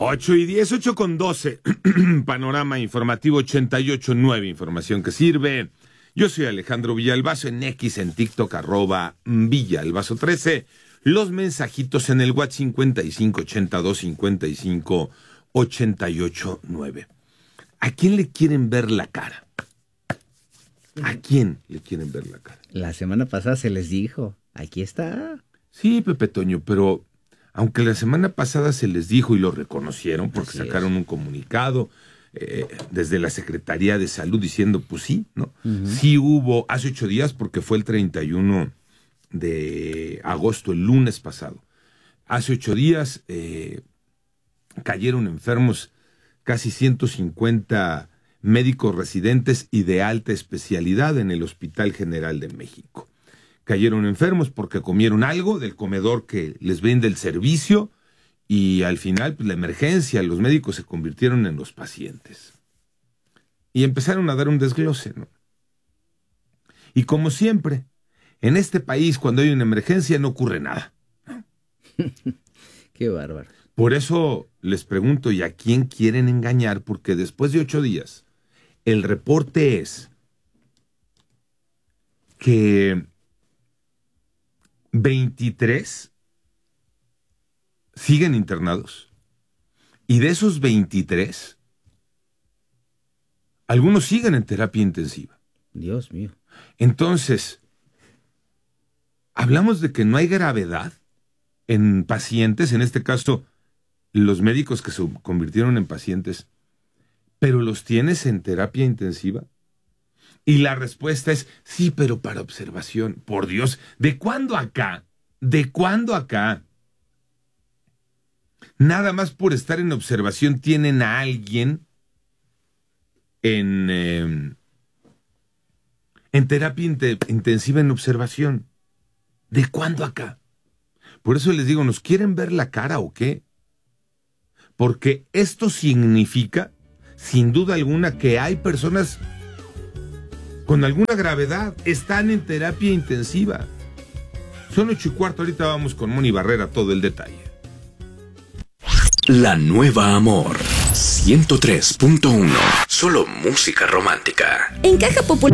8:10, 8:12. Panorama informativo 88.9, información que sirve. Yo soy Alejandro Villalbazo, en X, en TikTok, @Villalbazo13. Los mensajitos en el WhatsApp 5582558889. ¿A quién le quieren ver la cara? ¿A quién le quieren ver la cara? La semana pasada se les dijo, aquí está. Sí, Pepe Toño, pero aunque la semana pasada se les dijo y lo reconocieron porque Así sacaron un comunicado desde la Secretaría de Salud diciendo, pues sí, ¿no? Uh-huh. Sí hubo hace 8 días porque fue el 31 de agosto, el lunes pasado. Hace 8 días cayeron enfermos casi 150 médicos residentes y de alta especialidad en el Hospital General de México. Cayeron enfermos porque comieron algo del comedor que les brinda el servicio y al final, pues, la emergencia, los médicos se convirtieron en los pacientes. Y empezaron a dar un desglose, ¿no? Y como siempre, en este país, cuando hay una emergencia, no ocurre nada. Qué bárbaro. Por eso les pregunto, ¿y a quién quieren engañar? Porque después de 8 días, el reporte es que 23 siguen internados. Y de esos 23, algunos siguen en terapia intensiva. Dios mío. Entonces, hablamos de que no hay gravedad en pacientes, en este caso, los médicos que se convirtieron en pacientes, pero los tienes en terapia intensiva. Y la respuesta es, sí, pero para observación. Por Dios, ¿de cuándo acá? ¿De cuándo acá? Nada más por estar en observación tienen a alguien en terapia intensiva en observación. ¿De cuándo acá? Por eso les digo, ¿nos quieren ver la cara o qué? Porque esto significa, sin duda alguna, que hay personas con alguna gravedad, están en terapia intensiva. Son 8:15, ahorita vamos con Moni Barrera, todo el detalle. La Nueva Amor 103.1. Solo música romántica. En Caja Popular